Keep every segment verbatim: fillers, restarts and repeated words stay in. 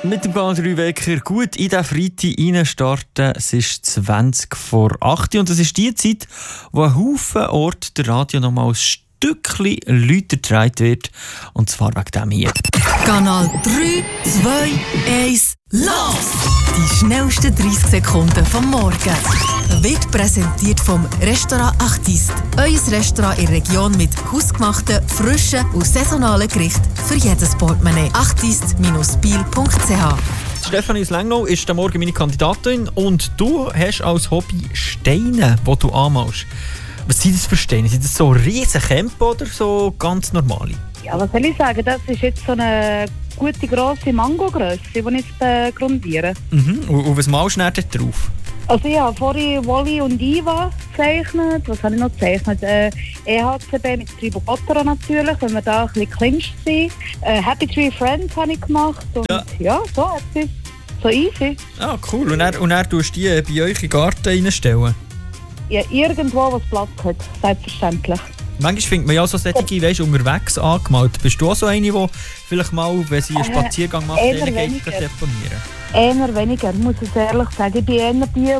Mit dem Kanal drei Wecker gut in den Freitag reinstarten. Es ist zwanzig vor acht und es ist die Zeit, wo ein Haufen Ort der Radio noch mal ein Stückchen lauter getragen wird. Und zwar wegen dem hier. Kanal drei, zwei, eins, los! Die schnellsten dreißig Sekunden vom Morgen. Wird präsentiert vom Restaurant Artiste. Euer Restaurant in der Region mit hausgemachten, frischen und saisonalen Gerichten für jedes Portemonnaie. artiste Bindestrich biel Punkt c h. Stefanie aus Lengnau ist der Morgen meine Kandidatin und du hast als Hobby Steine, die du anmalst. Was sind das für Steine? Sind das so riesen Kämpfe oder so ganz normale? Ja, was soll ich sagen? Das ist jetzt so eine gute, grosse Mango-Grösse, die ich jetzt grundiere. Mhm. Und, und was malst du dann dort drauf? Also ich habe vorhin Wally und Iva gezeichnet. Was habe ich noch gezeichnet? Äh, E H C B mit Tribocotero natürlich, wenn wir da ein bisschen clincht sind. Äh, Happy Tree Friends habe ich gemacht. Und ja, ja so etwas. So easy. Ah, cool. Und dann, und dann tust du die bei euch in den Garten reinstellen? Ja, irgendwo, wo es Platz hat, selbstverständlich. Manchmal findet man ja so solche, weißt, unterwegs angemalt. Bist du auch so eine, die vielleicht mal, wenn sie einen Spaziergang macht, äh, denen geht, deponieren? Eher weniger, muss ich ehrlich sagen. Ich bin eher die, die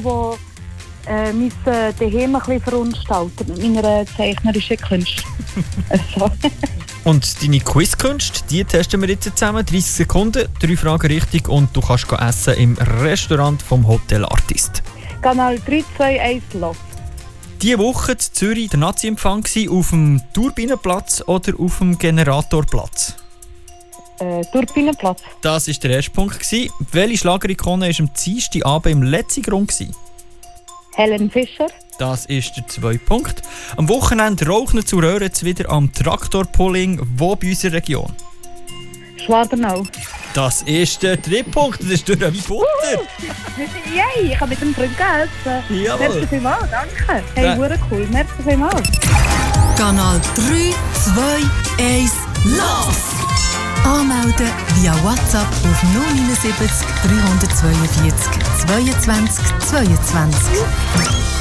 äh, müssen daheim ein bisschen verunstalten mit meiner zeichnerischen Kunst. Also. Und deine Quizkunst, die testen wir jetzt zusammen. dreißig Sekunden, drei Fragen richtig und du kannst essen im Restaurant vom Hotel Artiste. Kanal drei, zwei, eins, los. Diese Woche in Zürich der Nazi-Empfang auf dem Turbinenplatz oder auf dem Generatorplatz? Äh, Turbinenplatz. Das war der erste Punkt. Welche Schlagerikone war am Dienstagabend im letzten Grund? Helen Fischer. Das ist der zweite Punkt. Am Wochenende rauchen zu Röhren wieder am Traktorpulling. Wo bei unserer Region? Schwadernau. Das ist der dritte Punkt. Das ist durch wie Butter. Yay, ich habe mit dem Freund gegessen. Jawohl. Merci vielmals, danke. Hey, ja. Hure cool. Merci vielmals. Kanal drei, zwei, eins, los! Anmelden via WhatsApp auf null neun sieben drei zwei vier, zweiundzwanzig zweiundzwanzig.